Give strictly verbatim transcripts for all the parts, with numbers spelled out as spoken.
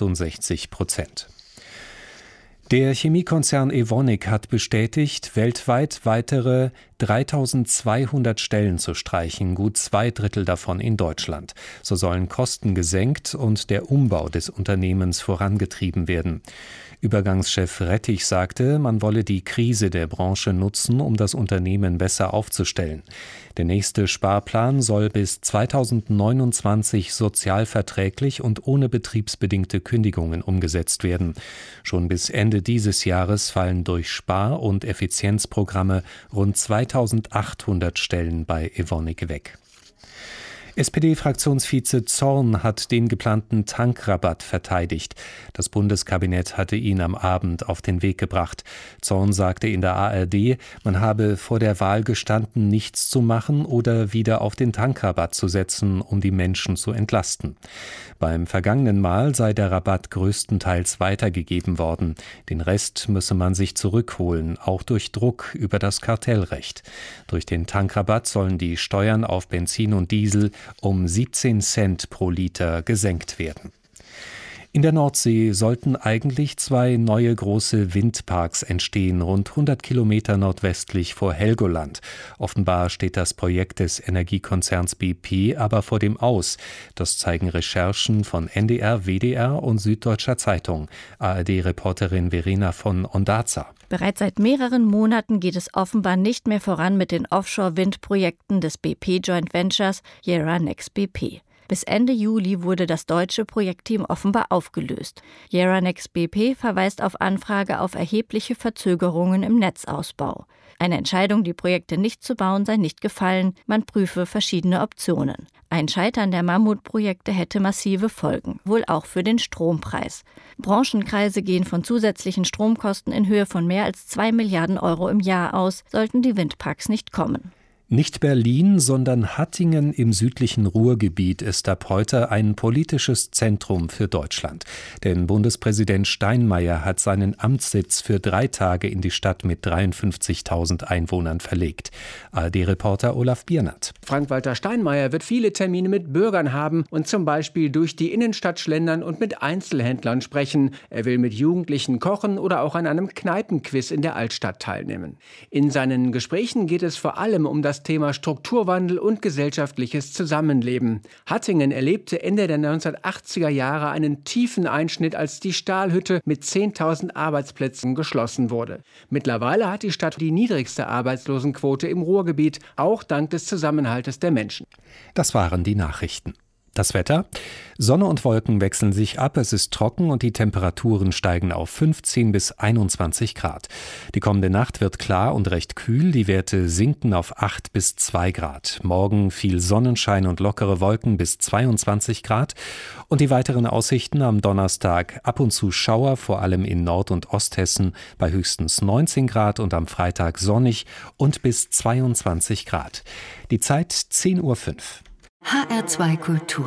achtundsechzig Prozent. Der Chemiekonzern Evonik hat bestätigt, weltweit weitere dreitausendzweihundert Stellen zu streichen, gut zwei Drittel davon in Deutschland. So sollen Kosten gesenkt und der Umbau des Unternehmens vorangetrieben werden. Übergangschef Rettich sagte, man wolle die Krise der Branche nutzen, um das Unternehmen besser aufzustellen. Der nächste Sparplan soll bis zweitausendneunundzwanzig sozialverträglich und ohne betriebsbedingte Kündigungen umgesetzt werden. Schon bis Ende dieses Jahres fallen durch Spar- und Effizienzprogramme rund zweitausendachthundert Stellen bei Evonik weg. S P D-Fraktionsvize Zorn hat den geplanten Tankrabatt verteidigt. Das Bundeskabinett hatte ihn am Abend auf den Weg gebracht. Zorn sagte in der A R D, man habe vor der Wahl gestanden, nichts zu machen oder wieder auf den Tankrabatt zu setzen, um die Menschen zu entlasten. Beim vergangenen Mal sei der Rabatt größtenteils weitergegeben worden. Den Rest müsse man sich zurückholen, auch durch Druck über das Kartellrecht. Durch den Tankrabatt sollen die Steuern auf Benzin und Diesel um siebzehn Cent pro Liter gesenkt werden. In der Nordsee sollten eigentlich zwei neue große Windparks entstehen, rund hundert Kilometer nordwestlich vor Helgoland. Offenbar steht das Projekt des Energiekonzerns B P aber vor dem Aus. Das zeigen Recherchen von N D R, W D R und Süddeutscher Zeitung. A R D-Reporterin Verena von Ondaza. Bereits seit mehreren Monaten geht es offenbar nicht mehr voran mit den Offshore-Windprojekten des B P Joint Ventures Yara Nex B P. Bis Ende Juli wurde das deutsche Projektteam offenbar aufgelöst. Yara Nex B P verweist auf Anfrage auf erhebliche Verzögerungen im Netzausbau. Eine Entscheidung, die Projekte nicht zu bauen, sei nicht gefallen. Man prüfe verschiedene Optionen. Ein Scheitern der Mammutprojekte hätte massive Folgen, wohl auch für den Strompreis. Branchenkreise gehen von zusätzlichen Stromkosten in Höhe von mehr als zwei Milliarden Euro im Jahr aus, sollten die Windparks nicht kommen. Nicht Berlin, sondern Hattingen im südlichen Ruhrgebiet ist ab heute ein politisches Zentrum für Deutschland. Denn Bundespräsident Steinmeier hat seinen Amtssitz für drei Tage in die Stadt mit dreiundfünfzigtausend Einwohnern verlegt. A R D-Reporter Olaf Biernert. Frank-Walter Steinmeier wird viele Termine mit Bürgern haben und zum Beispiel durch die Innenstadt schlendern und mit Einzelhändlern sprechen. Er will mit Jugendlichen kochen oder auch an einem Kneipenquiz in der Altstadt teilnehmen. In seinen Gesprächen geht es vor allem um das Thema Strukturwandel und gesellschaftliches Zusammenleben. Hattingen erlebte Ende der neunzehnhundertachtziger Jahre einen tiefen Einschnitt, als die Stahlhütte mit zehntausend Arbeitsplätzen geschlossen wurde. Mittlerweile hat die Stadt die niedrigste Arbeitslosenquote im Ruhrgebiet, auch dank des Zusammenhaltes der Menschen. Das waren die Nachrichten. Das Wetter? Sonne und Wolken wechseln sich ab, es ist trocken und die Temperaturen steigen auf fünfzehn bis einundzwanzig Grad. Die kommende Nacht wird klar und recht kühl, die Werte sinken auf acht bis zwei Grad. Morgen viel Sonnenschein und lockere Wolken bis zweiundzwanzig Grad. Und die weiteren Aussichten am Donnerstag: ab und zu Schauer, vor allem in Nord- und Osthessen, bei höchstens neunzehn Grad und am Freitag sonnig und bis zweiundzwanzig Grad. Die Zeit zehn Uhr fünf. H R zwei Kultur.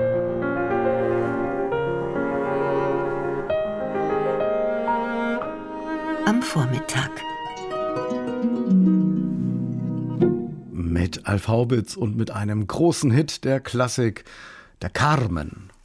Am Vormittag. Mit Alf Haubitz und mit einem großen Hit der Klassik, der Carmen.